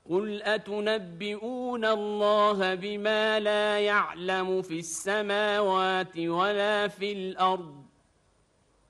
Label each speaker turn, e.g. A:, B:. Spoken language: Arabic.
A: قل أتنبئون الله بما لا يعلم في السماوات ولا في الأرض